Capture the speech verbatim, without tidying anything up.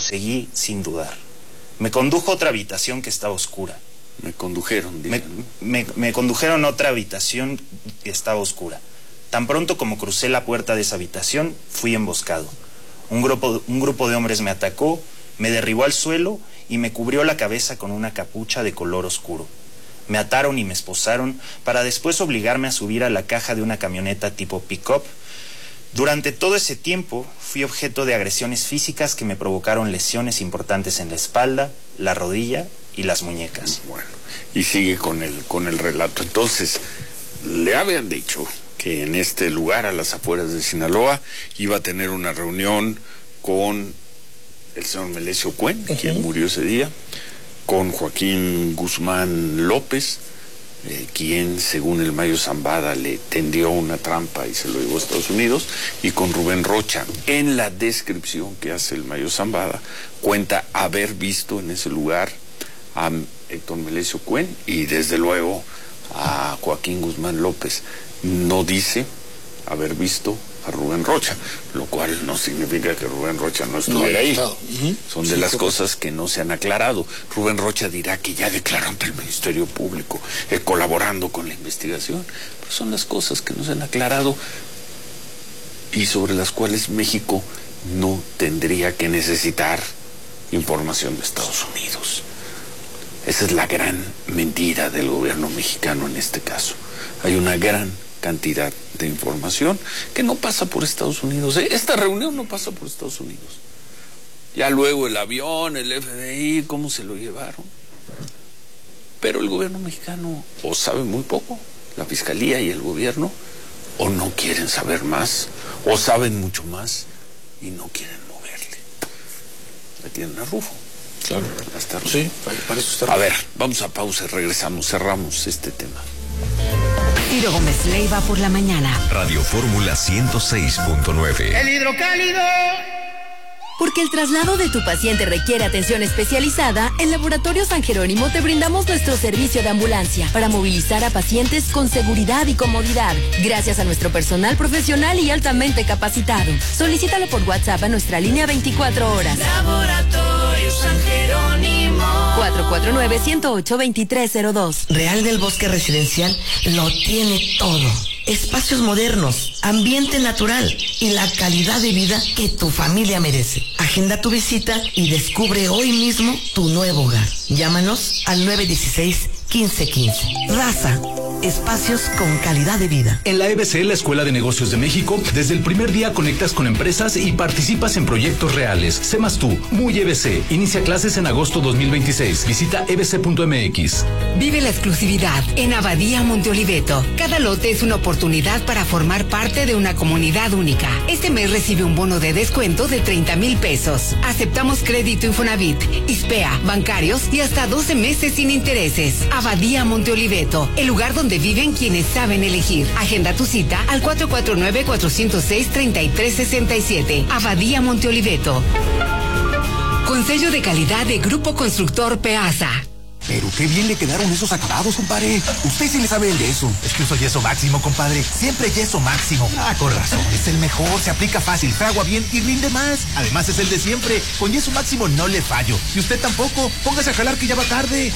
seguí sin dudar. Me condujo a otra habitación que estaba oscura. Me condujeron, me, me, me condujeron a otra habitación que estaba oscura. Tan pronto como crucé la puerta de esa habitación, fui emboscado. Un grupo, un grupo de hombres me atacó, me derribó al suelo y me cubrió la cabeza con una capucha de color oscuro. Me ataron y me esposaron para después obligarme a subir a la caja de una camioneta tipo pick-up. Durante todo ese tiempo fui objeto de agresiones físicas que me provocaron lesiones importantes en la espalda, la rodilla y las muñecas. Bueno, y sigue con el, con el relato. Entonces, le habían dicho que en este lugar, a las afueras de Sinaloa, iba a tener una reunión con el señor Melesio Cuen, uh-huh. quien murió ese día, con Joaquín Guzmán López, eh, quien, según el Mayo Zambada, le tendió una trampa y se lo llevó a Estados Unidos, y con Rubén Rocha. En la descripción que hace el Mayo Zambada, cuenta haber visto en ese lugar a Héctor Melesio Cuen y, desde luego, a Joaquín Guzmán López. No dice haber visto a Rubén Rocha, lo cual no significa que Rubén Rocha no estuviera ahí. Uh-huh. Son de sí, las correcto. cosas que no se han aclarado. Rubén Rocha dirá que ya declaró ante el Ministerio Público, eh, colaborando con la investigación, pero son las cosas que no se han aclarado y sobre las cuales México no tendría que necesitar información de Estados Unidos. Esa es la gran mentira del gobierno mexicano en este caso. Hay una gran cantidad de información que no pasa por Estados Unidos. Esta reunión no pasa por Estados Unidos. Ya luego el avión, el F B I, cómo se lo llevaron. Pero el gobierno mexicano o sabe muy poco, la fiscalía y el gobierno, o no quieren saber más, o saben mucho más y no quieren moverle. Le tienen a Rufo. Claro. Hasta Rufo. Sí, para eso está. A ver, vamos a pausa, regresamos, cerramos este tema. Ciro Gómez Leiva por la mañana. Radio Fórmula ciento seis punto nueve. El hidrocálido. Porque el traslado de tu paciente requiere atención especializada, en Laboratorio San Jerónimo te brindamos nuestro servicio de ambulancia para movilizar a pacientes con seguridad y comodidad, gracias a nuestro personal profesional y altamente capacitado. Solicítalo por WhatsApp a nuestra línea veinticuatro horas. Laboratorio San Jerónimo. cuatro cuatro nueve, uno cero ocho, dos tres cero dos. Real del Bosque Residencial lo tiene todo. Espacios modernos, ambiente natural y la calidad de vida que tu familia merece. Agenda tu visita y descubre hoy mismo tu nuevo hogar. Llámanos al nueve uno seis, uno cinco uno cinco. Raza, espacios con calidad de vida. En la E B C, la Escuela de Negocios de México, desde el primer día conectas con empresas y participas en proyectos reales. Sé más tú, muy E B C. Inicia clases en agosto dos mil veintiséis. Visita e b c punto m x. Vive la exclusividad en Abadía Monte Oliveto. Cada lote es una oportunidad para formar parte de una comunidad única. Este mes recibe un bono de descuento de treinta mil pesos. Aceptamos crédito Infonavit, ISPEA, bancarios y hasta doce meses sin intereses. Abadía Monte Oliveto, el lugar donde viven quienes saben elegir. Agenda tu cita al cuatro cuatro nueve, cuatro cero seis, tres tres seis siete. Abadía Monte Oliveto. Con sello de calidad de Grupo Constructor Peasa. Pero qué bien le quedaron esos acabados, compadre. Usted sí le sabe el yeso. Es que uso yeso máximo, compadre. Siempre yeso máximo. Ah, con razón. Es el mejor, se aplica fácil, fragua bien y rinde más. Además es el de siempre. Con yeso máximo no le fallo. Y usted tampoco. Póngase a jalar que ya va tarde.